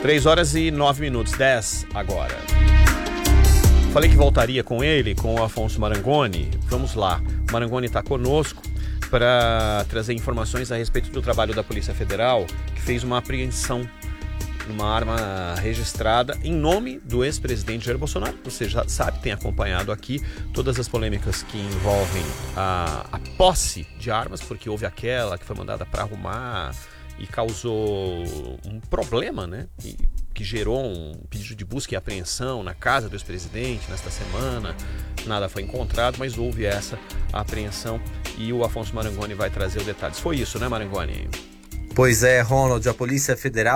3h09, 10 agora. Falei que voltaria com ele, com o Afonso Marangoni. Vamos lá. O Marangoni está conosco para trazer informações a respeito do trabalho da Polícia Federal, que fez uma apreensão numa arma registrada em nome do ex-presidente Jair Bolsonaro. Você já sabe, tem acompanhado aqui todas as polêmicas que envolvem a posse de armas, porque houve aquela que foi mandada para arrumar e causou um problema, né? Que gerou um pedido de busca e apreensão na casa do ex-presidente nesta semana. Nada foi encontrado, mas houve essa apreensão e o Afonso Marangoni vai trazer os detalhes. Foi isso, né, Marangoni? Pois é, Ronald, a Polícia Federal